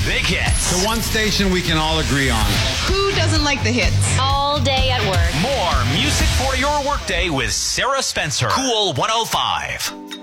big hits. The one station we can all agree on. Who doesn't like the hits? All day at work. More music for your workday with Sarah Spencer. Cool 105.